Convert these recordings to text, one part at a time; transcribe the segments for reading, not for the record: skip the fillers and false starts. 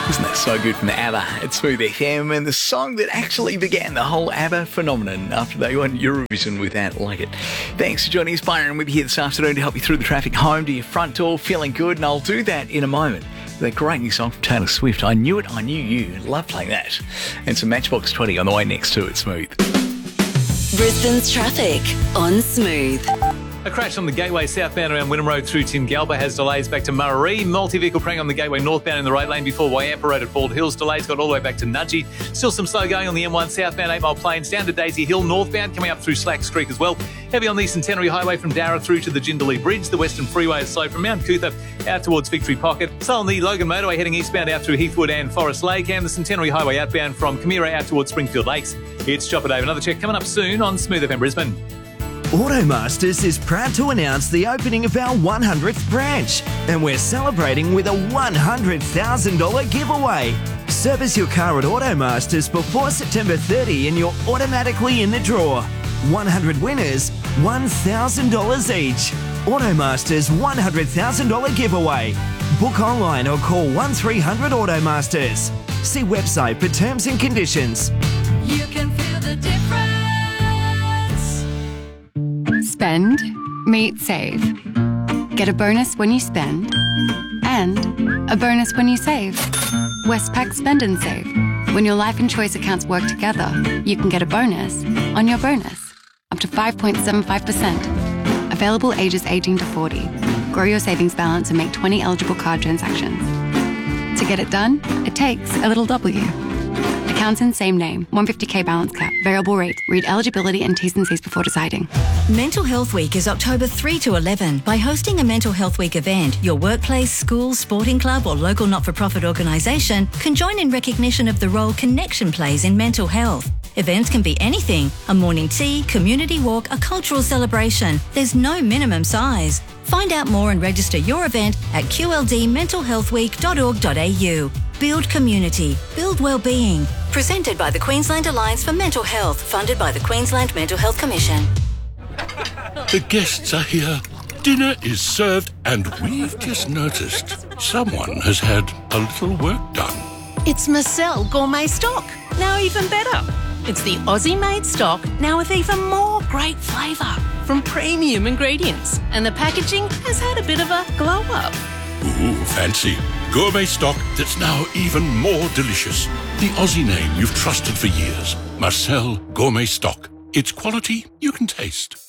Isn't that so good from ABBA at Smooth FM, and the song that actually began the whole ABBA phenomenon after they won Eurovision with that, like it. Thanks for joining us, Byron. We'll be here this afternoon to help you through the traffic home to your front door, feeling good, and I'll do that in a moment. That great new song from Taylor Swift, I Knew It, I Knew You. Love playing that. And some Matchbox 20 on the way next to it, Smooth. Brisbane's traffic on Smooth. A crash on the Gateway southbound around Wynnum Road through Tingalba has delays back to Murray. Multi-vehicle prang on the Gateway northbound in the right lane before Wayampa Road at Bald Hills. Delays got all the way back to Nudgee. Still some slow going on the M1 southbound 8 Mile Plains down to Daisy Hill northbound, coming up through Slacks Creek as well. Heavy on the Centenary Highway from Darra through to the Jindalee Bridge. The Western Freeway is slow from Mount Cootha out towards Victory Pocket. So on the Logan Motorway heading eastbound out through Heathwood and Forest Lake, and the Centenary Highway outbound from Camira out towards Springfield Lakes. It's Chopper Dave. Another check coming up soon on Smooth FM Brisbane. Automasters is proud to announce the opening of our 100th branch, and we're celebrating with a $100,000 giveaway. Service your car at Automasters before September 30 and you're automatically in the draw. 100 winners, $1,000 each. Automasters $100,000 giveaway. Book online or call 1300 Automasters. See website for terms and conditions. You can feel the difference. Spend, meet, save. Get a bonus when you spend and a bonus when you save. Westpac Spend and Save. When your life and choice accounts work together, you can get a bonus on your bonus, up to 5.75%. Available ages 18 to 40. Grow your savings balance and make 20 eligible card transactions. To get it done, it takes a little W. Accounts in same name, 150k balance cap, variable rate. Read eligibility and T's and C's before deciding. Mental Health Week is October 3 to 11. By hosting a Mental Health Week event, your workplace, school, sporting club or local not-for-profit organisation can join in recognition of the role connection plays in mental health. Events can be anything: a morning tea, community walk, a cultural celebration. There's no minimum size. Find out more and register your event at qldmentalhealthweek.org.au. Build community, build well-being. Presented by the Queensland Alliance for Mental Health, funded by the Queensland Mental Health Commission. The guests are here. Dinner is served, and we've just noticed someone has had a little work done. It's Marcel Gourmet Stock, now even better. It's the Aussie-made stock, now with even more great flavour from premium ingredients. And the packaging has had a bit of a glow-up. Ooh, fancy. Gourmet stock that's now even more delicious. The Aussie name you've trusted for years. Marcel Gourmet Stock. It's quality you can taste.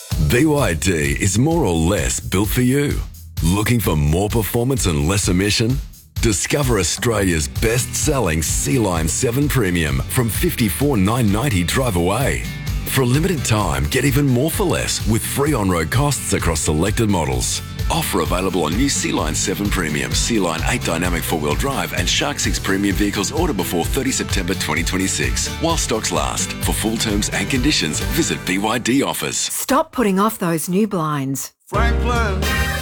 BYD is more or less built for you. Looking for more performance and less emission? Discover Australia's best-selling Sea-Line 7 Premium from $54,990 drive away. For a limited time, get even more for less with free on-road costs across selected models. Offer available on new Sea-Line 7 Premium, Sea-Line 8 Dynamic 4-wheel drive and Shark 6 Premium vehicles order before 30 September 2026. While stocks last. For full terms and conditions, visit BYD Offers. Stop putting off those new blinds. Franklin.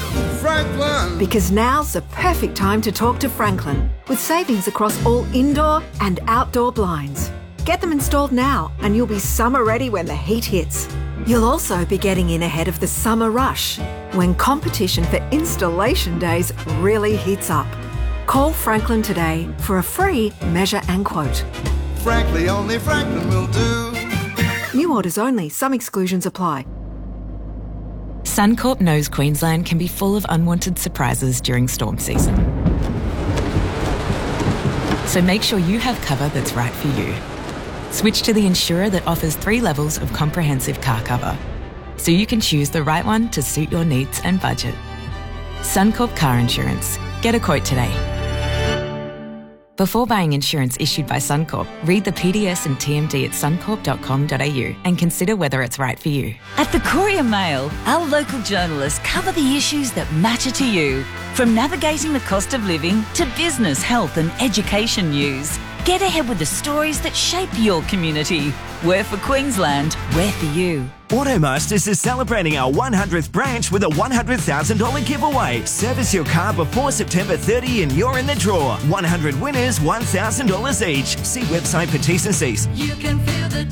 Because now's the perfect time to talk to Franklin, with savings across all indoor and outdoor blinds. Get them installed now and you'll be summer ready when the heat hits. You'll also be getting in ahead of the summer rush, when competition for installation days really heats up. Call Franklin today for a free measure and quote. Frankly, only Franklin will do. New orders only. Some exclusions apply. Suncorp knows Queensland can be full of unwanted surprises during storm season. So make sure you have cover that's right for you. Switch to the insurer that offers 3 levels of comprehensive car cover, so you can choose the right one to suit your needs and budget. Suncorp Car Insurance. Get a quote today. Before buying insurance issued by Suncorp, read the PDS and TMD at suncorp.com.au and consider whether it's right for you. At the Courier Mail, our local journalists cover the issues that matter to you, from navigating the cost of living to business, health and education news. Get ahead with the stories that shape your community. We're for Queensland, we're for you. Automasters is celebrating our 100th branch with a $100,000 giveaway. Service your car before September 30 and you're in the draw. 100 winners, $1,000 each. See website for T's and C's. You can feel the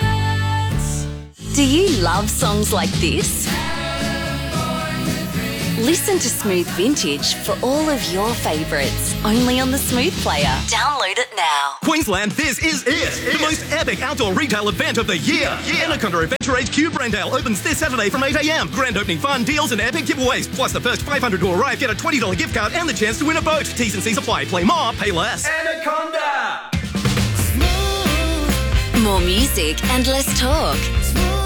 difference. Do you love songs like this? Listen to Smooth Vintage for all of your favourites. Only on the Smooth Player. Download it now. Queensland, this is it. The most epic outdoor retail event of the year. Anaconda Adventure HQ Brendale opens this Saturday from 8 a.m. Grand opening fun, deals and epic giveaways. Plus the first 500 to arrive get a $20 gift card and the chance to win a boat. T's and C's apply. Play more, pay less. Anaconda! More music and less talk.